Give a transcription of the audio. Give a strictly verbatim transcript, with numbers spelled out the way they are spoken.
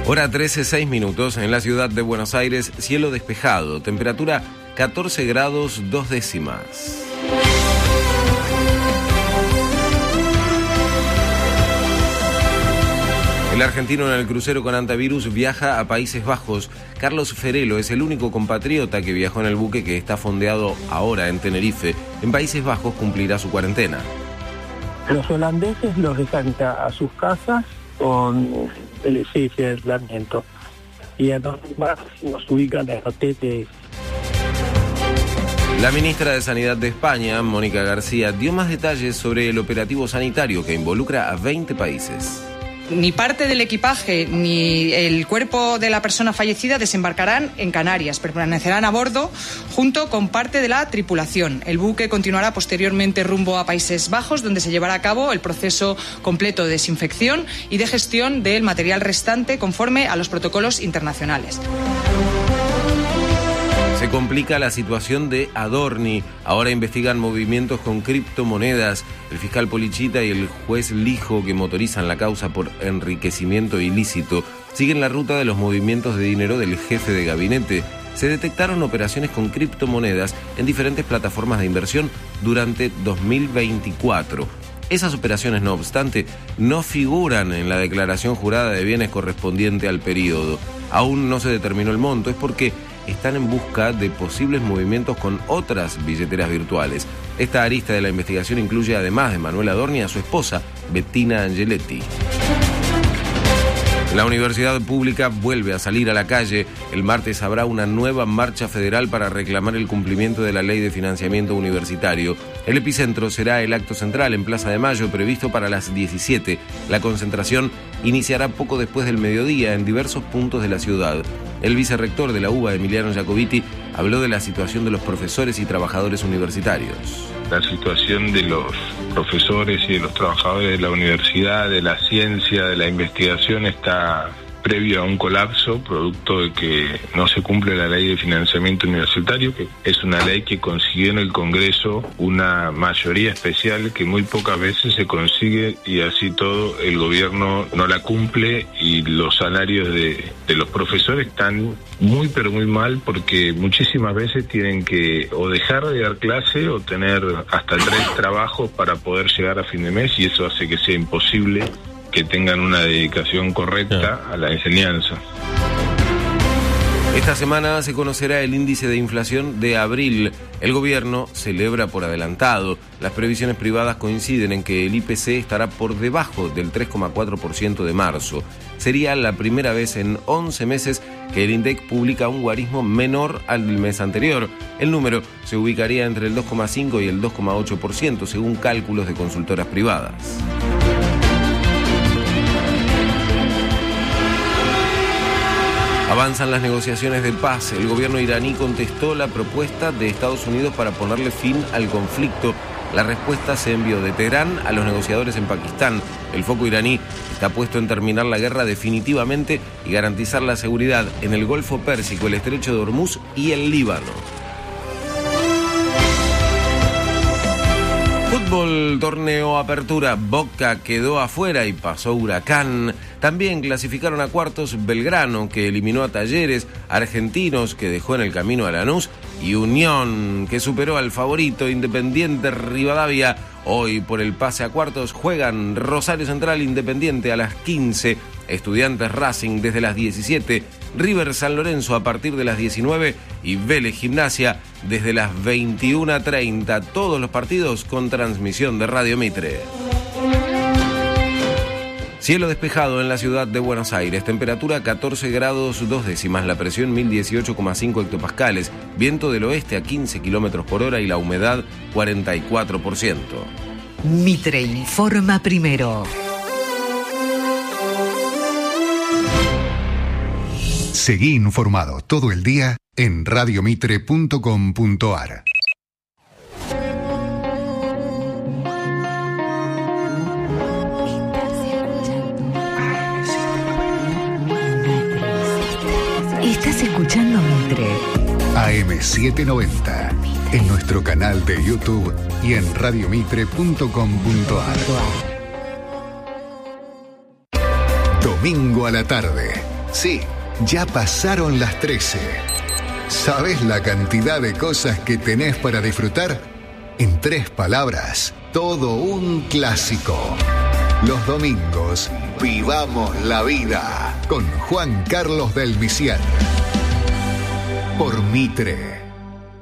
Hora trece, seis minutos en la ciudad de Buenos Aires, cielo despejado, temperatura catorce grados dos décimas. El argentino en el crucero con antivirus viaja a Países Bajos. Carlos Ferelo es el único compatriota que viajó en el buque que está fondeado ahora en Tenerife. En Países Bajos cumplirá su cuarentena. Los holandeses los dejan a sus casas con el sí, sí, aislamiento. Y a los demás nos ubican en hoteles. La ministra de Sanidad de España, Mónica García, dio más detalles sobre el operativo sanitario que involucra a veinte países. Ni parte del equipaje ni el cuerpo de la persona fallecida desembarcarán en Canarias. Permanecerán a bordo junto con parte de la tripulación. El buque continuará posteriormente rumbo a Países Bajos, donde se llevará a cabo el proceso completo de desinfección y de gestión del material restante conforme a los protocolos internacionales. Se complica la situación de Adorni. Ahora investigan movimientos con criptomonedas. El fiscal Polichita y el juez Lijo, que motorizan la causa por enriquecimiento ilícito, siguen la ruta de los movimientos de dinero del jefe de gabinete. Se detectaron operaciones con criptomonedas en diferentes plataformas de inversión durante dos mil veinticuatro. Esas operaciones, no obstante, no figuran en la declaración jurada de bienes correspondiente al periodo. Aún no se determinó el monto, es porque están en busca de posibles movimientos con otras billeteras virtuales. Esta arista de la investigación incluye, además de Manuel Adorni, a su esposa, Bettina Angeletti. La universidad pública vuelve a salir a la calle. El martes habrá una nueva marcha federal para reclamar el cumplimiento de la ley de financiamiento universitario. El epicentro será el acto central en Plaza de Mayo, previsto para las diecisiete. La concentración iniciará poco después del mediodía en diversos puntos de la ciudad. El vicerrector de la U B A, Emiliano Jacobiti, habló de la situación de los profesores y trabajadores universitarios. La situación de los profesores y de los trabajadores de la universidad, de la ciencia, de la investigación está previo a un colapso, producto de que no se cumple la ley de financiamiento universitario, que es una ley que consiguió en el Congreso una mayoría especial que muy pocas veces se consigue, y así todo el gobierno no la cumple, y los salarios de, de los profesores están muy pero muy mal, porque muchísimas veces tienen que o dejar de dar clase o tener hasta tres trabajos para poder llegar a fin de mes, y eso hace que sea imposible que tengan una dedicación correcta a la enseñanza. Esta semana se conocerá el índice de inflación de abril. El gobierno celebra por adelantado. Las previsiones privadas coinciden en que el I P C estará por debajo del tres coma cuatro por ciento de marzo. Sería la primera vez en once meses que el INDEC publica un guarismo menor al del mes anterior. El número se ubicaría entre el dos coma cinco y el dos coma ocho por ciento, según cálculos de consultoras privadas. Avanzan las negociaciones de paz. El gobierno iraní contestó la propuesta de Estados Unidos para ponerle fin al conflicto. La respuesta se envió de Teherán a los negociadores en Pakistán. El foco iraní está puesto en terminar la guerra definitivamente y garantizar la seguridad en el Golfo Pérsico, el Estrecho de Hormuz y el Líbano. Fútbol, torneo Apertura. Boca quedó afuera y pasó Huracán. También clasificaron a cuartos Belgrano, que eliminó a Talleres, Argentinos, que dejó en el camino a Lanús, y Unión, que superó al favorito Independiente Rivadavia. Hoy, por el pase a cuartos, juegan Rosario Central Independiente a las quince, Estudiantes Racing desde las diecisiete, River San Lorenzo a partir de las diecinueve y Vélez Gimnasia desde las veintiuna treinta. Todos los partidos con transmisión de Radio Mitre. Cielo despejado en la ciudad de Buenos Aires, temperatura catorce grados dos décimas, la presión mil dieciocho coma cinco hectopascales, viento del oeste a quince kilómetros por hora y la humedad cuarenta y cuatro por ciento. Mitre informa primero. Seguí informado todo el día en radio mitre punto com punto a r. Estás escuchando Mitre. A M setecientos noventa. En nuestro canal de YouTube y en radio mitre punto com punto a r. Domingo a la tarde. Sí, ya pasaron las trece. ¿Sabes la cantidad de cosas que tenés para disfrutar? En tres palabras, todo un clásico. Los domingos, vivamos la vida con Juan Carlos del Visier. Por Mitre.